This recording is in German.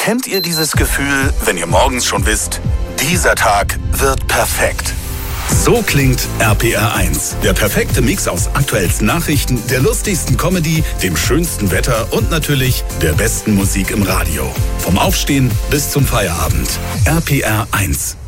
Kennt ihr dieses Gefühl, wenn ihr morgens schon wisst, dieser Tag wird perfekt? So klingt RPR 1. Der perfekte Mix aus aktuellsten Nachrichten, der lustigsten Comedy, dem schönsten Wetter und natürlich der besten Musik im Radio. Vom Aufstehen bis zum Feierabend. RPR 1.